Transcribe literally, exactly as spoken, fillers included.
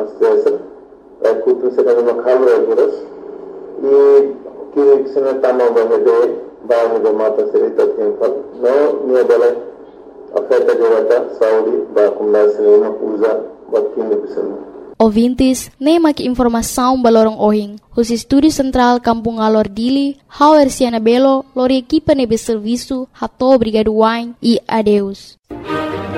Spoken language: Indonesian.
Association, like Kutu Sedang Makhalu Agurus, I Kiri Sinatama Bahede, Bahede Mata Serita Temple, no nearby Afeta Jawata, Saudi, Bakumla Sinema Uza, Bakini Bisana. Ouvintes, nem aqui informação balorong ohing. Os estúdios central Kampung Alor Dili, Hauer Siana Belo, lori equipa nebe serviço, hato obrigado wine e adeus.